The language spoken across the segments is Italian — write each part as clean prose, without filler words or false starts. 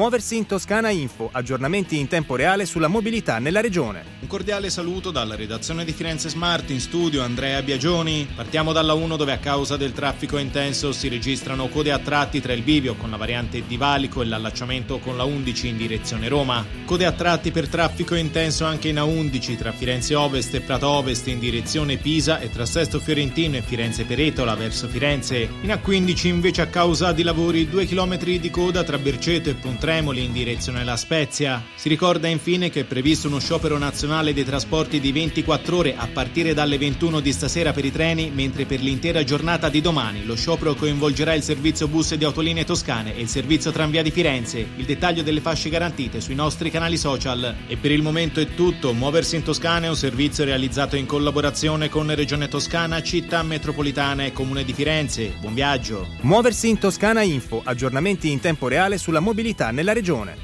Muoversi in Toscana Info, aggiornamenti in tempo reale sulla mobilità nella regione. Un cordiale saluto dalla redazione di Firenze Smart, in studio Andrea Biagioni. Partiamo dalla 1, dove a causa del traffico intenso si registrano code a tratti tra il bivio con la variante di Valico e l'allacciamento con la 11 in direzione Roma. Code a tratti per traffico intenso anche in A11 tra Firenze Ovest e Prato Ovest in direzione Pisa e tra Sesto Fiorentino e Firenze Peretola verso Firenze. In A15 invece a causa di lavori 2 km di coda tra Berceto e Pontremoli in direzione La Spezia. Si ricorda infine che è previsto uno sciopero nazionale dei trasporti di 24 ore a partire dalle 21 di stasera per i treni, mentre per l'intera giornata di domani lo sciopero coinvolgerà il servizio bus di Autolinee Toscane e il servizio Tranvia di Firenze. Il dettaglio delle fasce garantite sui nostri canali social. E per il momento è tutto. Muoversi in Toscana è un servizio realizzato in collaborazione con Regione Toscana, Città Metropolitana e Comune di Firenze. Buon viaggio. Muoversi in Toscana Info, aggiornamenti in tempo reale sulla mobilità nella regione.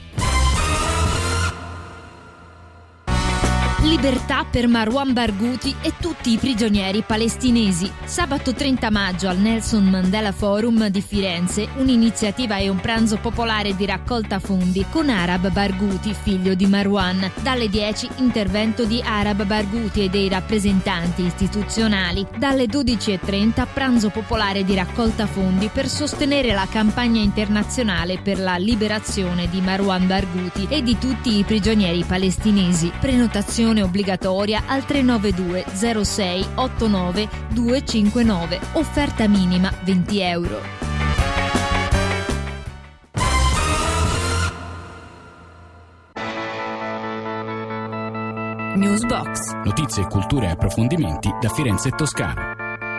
Libertà per Marwan Barghouti e tutti i prigionieri palestinesi. Sabato 30 maggio al Nelson Mandela Forum di Firenze, un'iniziativa e un pranzo popolare di raccolta fondi con Arab Barghouti, figlio di Marwan. Dalle 10 intervento di Arab Barghouti e dei rappresentanti istituzionali. Dalle 12:30 pranzo popolare di raccolta fondi per sostenere la campagna internazionale per la liberazione di Marwan Barghouti e di tutti i prigionieri palestinesi. Prenotazione obbligatoria al 392 06 89 259. Offerta minima €20. Newsbox. Notizie, cultura e approfondimenti da Firenze e Toscana.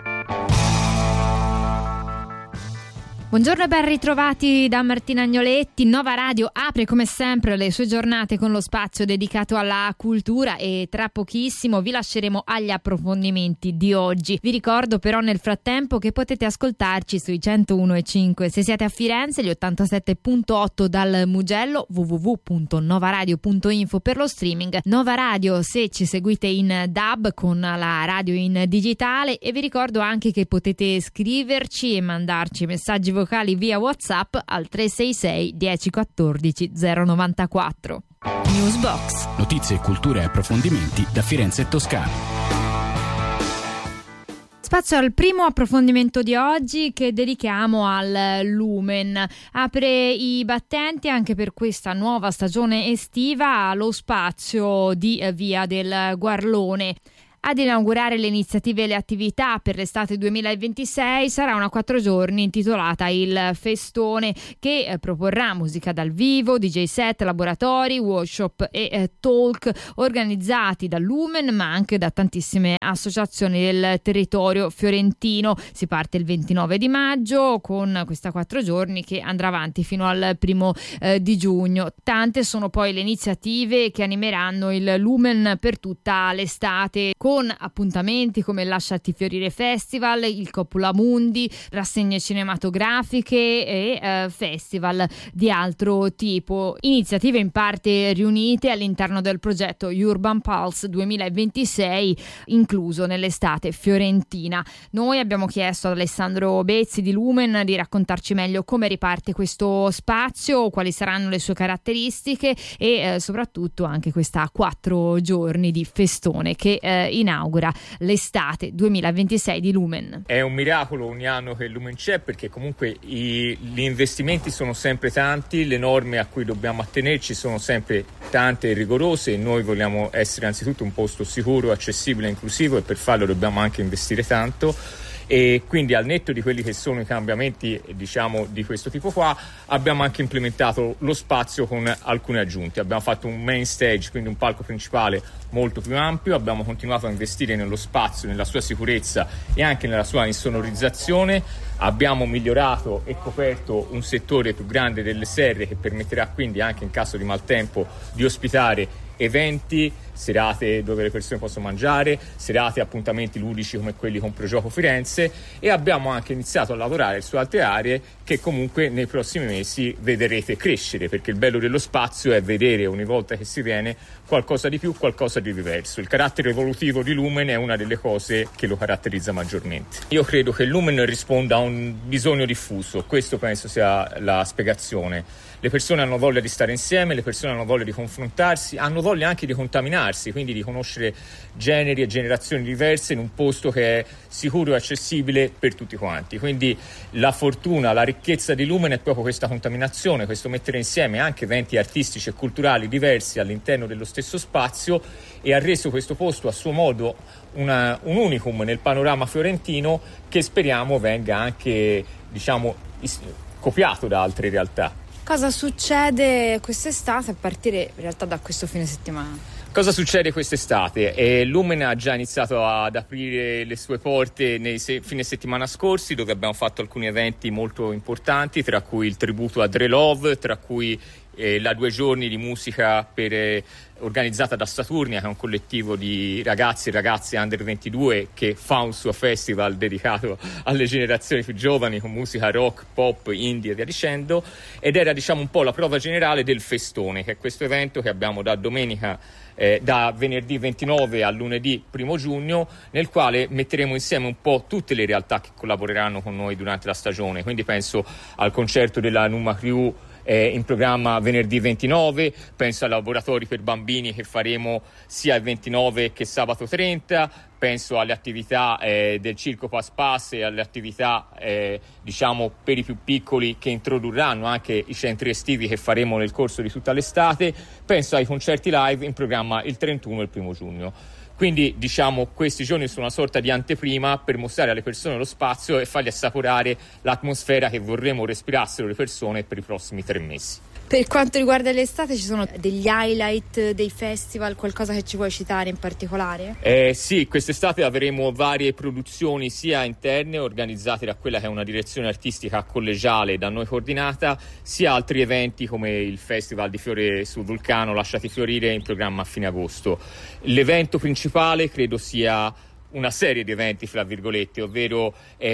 Buongiorno e ben ritrovati da Martina Agnoletti. Nova Radio apre come sempre le sue giornate con lo spazio dedicato alla cultura e tra pochissimo vi lasceremo agli approfondimenti di oggi. Vi ricordo però nel frattempo che potete ascoltarci sui 101.5 se siete a Firenze, gli 87.8 dal Mugello, www.novaradio.info per lo streaming, Nova Radio se ci seguite in DAB con la radio in digitale, e vi ricordo anche che potete scriverci e mandarci messaggi vocali via WhatsApp al 366 1014 094. Newsbox. Notizie, cultura e approfondimenti da Firenze e Toscana. Spazio al primo approfondimento di oggi che dedichiamo al Lumen. Apre i battenti anche per questa nuova stagione estiva lo spazio di Via del Guarlone. Ad inaugurare le iniziative e le attività per l'estate 2026 sarà una 4 giorni intitolata Il Festone, che proporrà musica dal vivo, DJ set, laboratori, workshop e talk organizzati da Lumen ma anche da tantissime associazioni del territorio fiorentino. Si parte il 29 di maggio con questa 4 giorni che andrà avanti fino al 1 di giugno. Tante sono poi le iniziative che animeranno il Lumen per tutta l'estate, con appuntamenti come il Lasciati Fiorire Festival, il Coppola Mundi, rassegne cinematografiche e festival di altro tipo. Iniziative in parte riunite all'interno del progetto Urban Pulse 2026, incluso nell'estate fiorentina. Noi abbiamo chiesto ad Alessandro Bezzi di Lumen di raccontarci meglio come riparte questo spazio, quali saranno le sue caratteristiche e soprattutto anche questa 4 giorni di festone che inaugura l'estate 2026 di Lumen. È un miracolo ogni anno che Lumen c'è, perché comunque gli investimenti sono sempre tanti, le norme a cui dobbiamo attenerci sono sempre tante e rigorose, e noi vogliamo essere anzitutto un posto sicuro, accessibile e inclusivo, e per farlo dobbiamo anche investire tanto. E quindi, al netto di quelli che sono i cambiamenti, diciamo, di questo tipo qua, abbiamo anche implementato lo spazio con alcune aggiunte. Abbiamo fatto un main stage, quindi un palco principale molto più ampio, abbiamo continuato a investire nello spazio, nella sua sicurezza e anche nella sua insonorizzazione, abbiamo migliorato e coperto un settore più grande delle serre che permetterà quindi, anche in caso di maltempo, di ospitare eventi, serate dove le persone possono mangiare, serate e appuntamenti ludici come quelli con Progioco Firenze, e abbiamo anche iniziato a lavorare su altre aree che comunque nei prossimi mesi vedrete crescere, perché il bello dello spazio è vedere ogni volta che si viene qualcosa di più, qualcosa di diverso. Il carattere evolutivo di Lumen è una delle cose che lo caratterizza maggiormente. Io credo che Lumen risponda a un bisogno diffuso. Questo penso sia la spiegazione. Le persone hanno voglia di stare insieme, le persone hanno voglia di confrontarsi, hanno voglia anche di contaminarsi, quindi di conoscere generi e generazioni diverse in un posto che è sicuro e accessibile per tutti quanti. Quindi la fortuna, la ricchezza di Lumen è proprio questa contaminazione, questo mettere insieme anche eventi artistici e culturali diversi all'interno dello stesso spazio, e ha reso questo posto a suo modo un unicum nel panorama fiorentino, che speriamo venga anche, diciamo, copiato da altre realtà. Cosa succede quest'estate a partire in realtà da questo fine settimana? Cosa succede quest'estate? Lumen ha già iniziato ad aprire le sue porte nei fine settimana scorsi, dove abbiamo fatto alcuni eventi molto importanti, tra cui il tributo a Dre Love, tra cui la 2 giorni di musica organizzata da Saturnia, che è un collettivo di ragazzi e ragazze under 22 che fa un suo festival dedicato alle generazioni più giovani con musica rock, pop, indie e via dicendo, ed era, diciamo, un po' la prova generale del Festone, che è questo evento che abbiamo da venerdì 29 a lunedì 1 giugno, nel quale metteremo insieme un po' tutte le realtà che collaboreranno con noi durante la stagione. Quindi penso al concerto della Numa Crew in programma venerdì 29, penso ai laboratori per bambini che faremo sia il 29 che sabato 30, penso alle attività del Circo Paspas e alle attività diciamo per i più piccoli che introdurranno anche i centri estivi che faremo nel corso di tutta l'estate, penso ai concerti live in programma il 31 e il 1 giugno. Quindi, diciamo, questi giorni sono una sorta di anteprima per mostrare alle persone lo spazio e fargli assaporare l'atmosfera che vorremmo respirassero le persone per i prossimi 3 mesi. Per quanto riguarda l'estate, ci sono degli highlight dei festival, qualcosa che ci vuoi citare in particolare? Sì, quest'estate avremo varie produzioni sia interne, organizzate da quella che è una direzione artistica collegiale da noi coordinata, sia altri eventi come il Festival di Fiore sul Vulcano Lasciati Fiorire in programma a fine agosto. L'evento principale credo sia una serie di eventi, fra virgolette, ovvero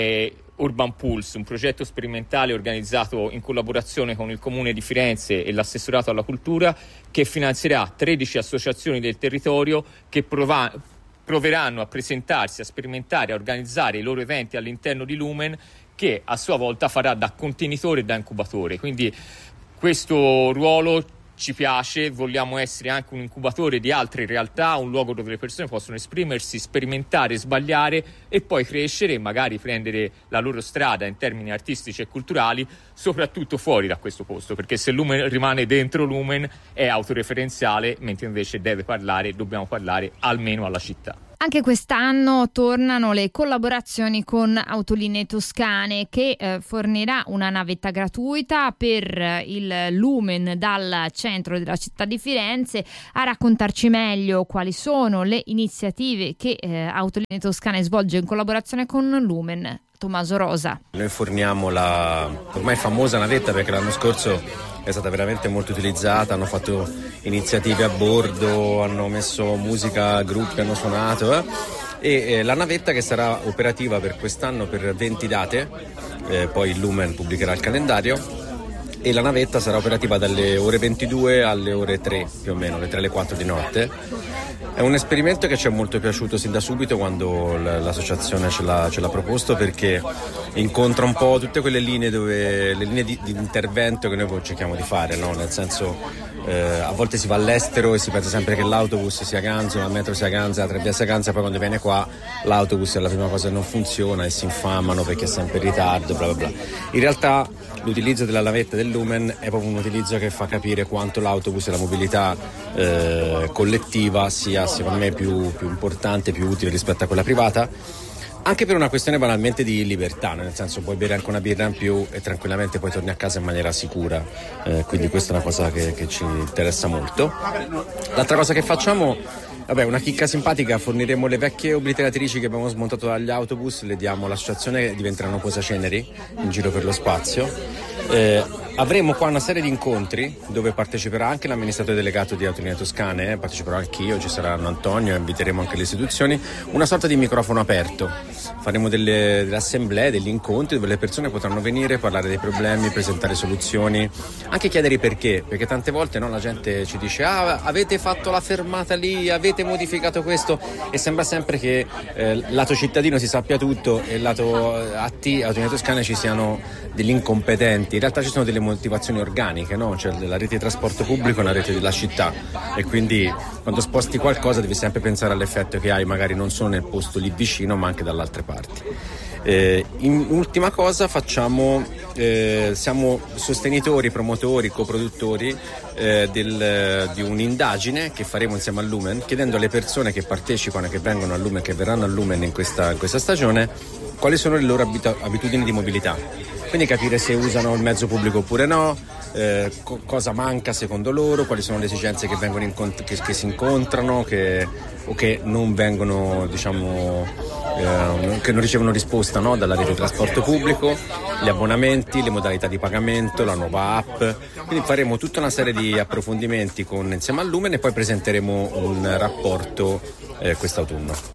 Urban Pulse, un progetto sperimentale organizzato in collaborazione con il Comune di Firenze e l'Assessorato alla Cultura, che finanzierà 13 associazioni del territorio che proveranno a presentarsi, a sperimentare, a organizzare i loro eventi all'interno di Lumen, che a sua volta farà da contenitore e da incubatore. Quindi questo ruolo ci piace, vogliamo essere anche un incubatore di altre realtà, un luogo dove le persone possono esprimersi, sperimentare, sbagliare e poi crescere e magari prendere la loro strada in termini artistici e culturali, soprattutto fuori da questo posto, perché se Lumen rimane dentro Lumen è autoreferenziale, mentre invece dobbiamo parlare almeno alla città. Anche quest'anno tornano le collaborazioni con Autolinee Toscane, che fornirà una navetta gratuita per il Lumen dal centro della città di Firenze. A raccontarci meglio quali sono le iniziative che Autolinee Toscane svolge in collaborazione con Lumen, Tommaso Rosa. Noi forniamo la ormai famosa navetta, perché l'anno scorso è stata veramente molto utilizzata, hanno fatto iniziative a bordo, hanno messo musica, gruppi hanno suonato e la navetta che sarà operativa per quest'anno per 20 date, poi il Lumen pubblicherà il calendario e la navetta sarà operativa dalle ore 22 alle ore 3 più o meno, le 3 alle 4 di notte. È un esperimento che ci è molto piaciuto sin da subito quando l'associazione ce l'ha proposto, perché incontra un po' tutte quelle linee di intervento che noi cerchiamo di fare, no? Nel senso, a volte si va all'estero e si pensa sempre che l'autobus sia ganzo, la metro sia ganza, la tramvia sia ganza, poi quando viene qua l'autobus è la prima cosa che non funziona e si infamano perché è sempre in ritardo, bla bla bla. In realtà l'utilizzo della navetta del Lumen è proprio un utilizzo che fa capire quanto l'autobus e la mobilità collettiva sia, secondo me, più importante, più utile rispetto a quella privata, anche per una questione banalmente di libertà, nel senso puoi bere anche una birra in più e tranquillamente poi torni a casa in maniera sicura, quindi questa è una cosa che ci interessa molto. L'altra cosa che facciamo, una chicca simpatica: forniremo le vecchie obliteratrici che abbiamo smontato dagli autobus, le diamo all'associazione e diventeranno posaceneri in giro per lo spazio. Avremo qua una serie di incontri dove parteciperà anche l'amministratore delegato di Autolinee Toscane, parteciperò anch'io, ci saranno Antonio, inviteremo anche le istituzioni, una sorta di microfono aperto. Faremo delle assemblee, degli incontri dove le persone potranno venire, parlare dei problemi, presentare soluzioni, anche chiedere i perché tante volte la gente ci dice avete fatto la fermata lì, avete modificato questo, e sembra sempre che lato cittadino si sappia tutto e lato Autolinee Toscane ci siano degli incompetenti. In realtà ci sono delle motivazioni organiche, no? Cioè la rete di trasporto pubblico è una rete della città e quindi quando sposti qualcosa devi sempre pensare all'effetto che hai magari non solo nel posto lì vicino ma anche dalle altre parti. In ultima cosa siamo sostenitori, promotori, coproduttori di un'indagine che faremo insieme al Lumen, chiedendo alle persone che partecipano e che vengono al Lumen, che verranno al Lumen in questa stagione, quali sono le loro abitudini di mobilità. Quindi capire se usano il mezzo pubblico oppure no, cosa manca secondo loro, quali sono le esigenze che vengono che si incontrano, o che non vengono, che non ricevono risposta, no, dalla rete di trasporto pubblico, gli abbonamenti, le modalità di pagamento, la nuova app. Quindi faremo tutta una serie di approfondimenti insieme al Lumen e poi presenteremo un rapporto quest'autunno.